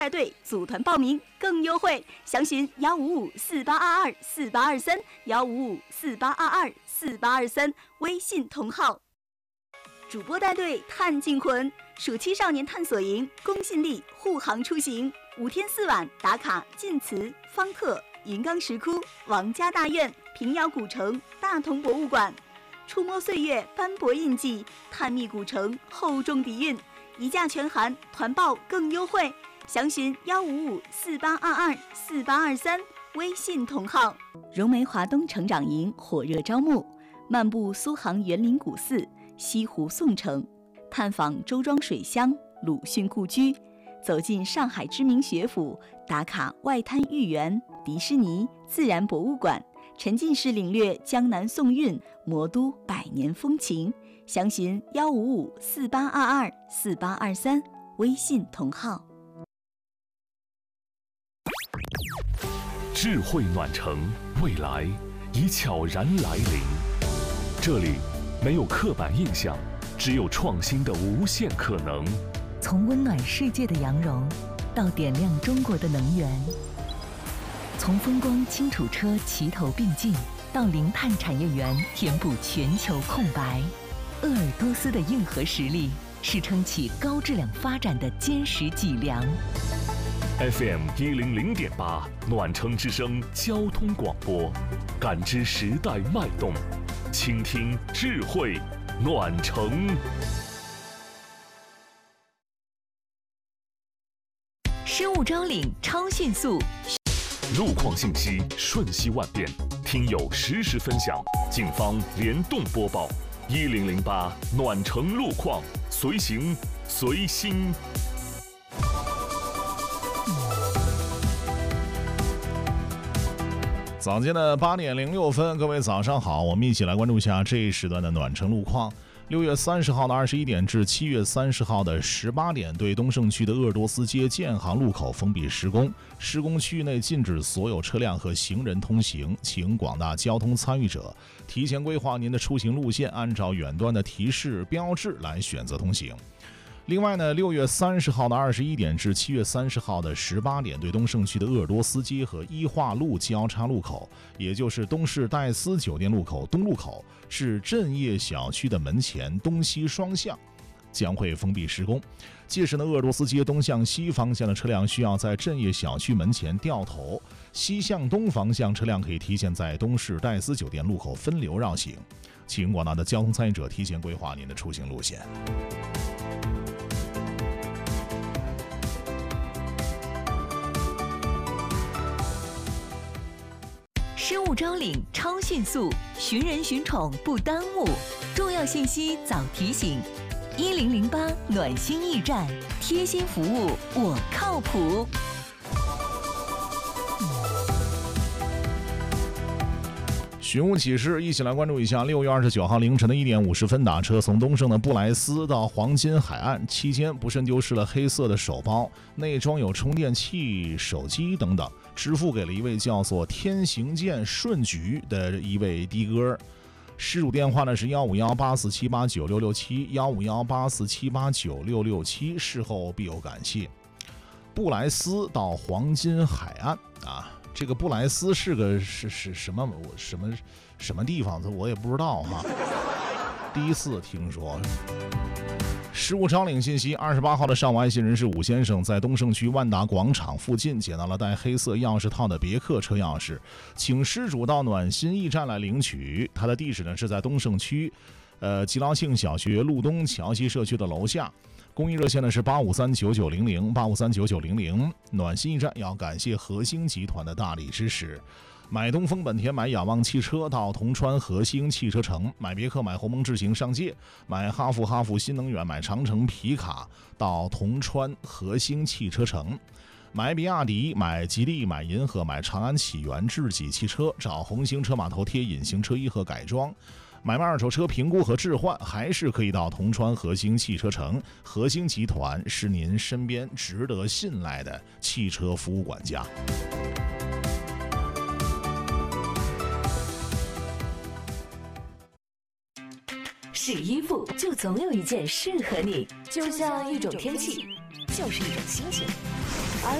带队组团报名更优惠，详询15548224823，15548224823，微信同号。主播带队探净魂，暑期少年探索营，公信力护航出行，5天4晚打卡晋祠、方特、云冈石窟、王家大院、平遥古城、大同博物馆，触摸岁月斑驳印记，探秘古城厚重底蕴，一价全含，团报更优惠。详询15548224823，微信同号。融梅华东成长营火热招募，漫步苏杭园林古寺、西湖宋城，探访周庄水乡、鲁迅故居，走进上海知名学府，打卡外滩豫园、迪士尼、自然博物馆，沉浸式领略江南宋韵、魔都百年风情。详询15548224823，微信同号。 智慧暖城，未来已悄然来临。这里没有刻板印象，只有创新的无限可能。 从温暖世界的羊绒，到点亮中国的能源；从风光轻楚车齐头并进，到零碳产业园填补全球空白。鄂尔多斯的硬核实力，是撑起高质量发展的坚实脊梁。 FM 100.8暖城之声交通广播，感知时代脉动，倾听智慧暖城。 失物招领超迅速， 路况信息瞬息万变，听友实时分享，警方联动播报。1008暖城路况，随行随心。 早间的8点06分，各位早上好，我们一起来关注一下这一时段的暖城路况。6月30号的21点至7月30号的18点，对东胜区的鄂尔多斯街建行路口封闭施工，施工区域内禁止所有车辆和行人通行，请广大交通参与者提前规划您的出行路线，按照远端的提示标志来选择通行。另外呢，6月30号的21点至7月30号的18点，对东胜区的鄂尔多斯街和一化路交叉路口，也就是东市戴斯酒店路口东路口至振业小区的门前东西双向将会封闭施工。届时呢，鄂尔多斯街东向西方向的车辆需要在振业小区门前掉头，西向东方向车辆可以提前在东市戴斯酒店路口分流绕行，请广大的交通参与者提前规划您的出行路线。 失物招领超迅速，寻人寻宠不耽误，重要信息早提醒。1008暖心驿站，贴心服务我靠谱。 寻物启事，一起来关注一下。6月29号凌晨的1点50分，打车从东胜的布莱斯到黄金海岸期间，不慎丢失了黑色的手包，内装有充电器、手机等等，支付给了一位叫做天行健顺举的一位的哥。失主电话呢是15184789667，15184789667，事后必有感谢。布莱斯到黄金海岸啊。这个布莱斯是个什么地方，我也不知道哈，第一次听说。失物招领信息：28号的上午，爱心人士武先生在东胜区万达广场附近捡到了带黑色钥匙套的别克车钥匙，请失主到暖心驿站来领取。他的地址呢是在东胜区吉劳庆小学路东桥西社区的楼下。公益热线呢是8539900，8539900。暖心驿站要感谢和兴集团的大力支持。买东风本田，买仰望汽车到铜川和兴汽车城；买别克，买鸿蒙智行上界；买哈弗新能源，买长城皮卡到铜川和兴汽车城；买比亚迪，买吉利，买银河，买长安启源智己汽车，找红星车码头贴隐形车衣和改装。买卖二手车评估和置换，还是可以到铜川和兴汽车城。和兴集团是您身边值得信赖的汽车服务管家。 洗衣服就总有一件适合你，就像一种天气，就是一种心情。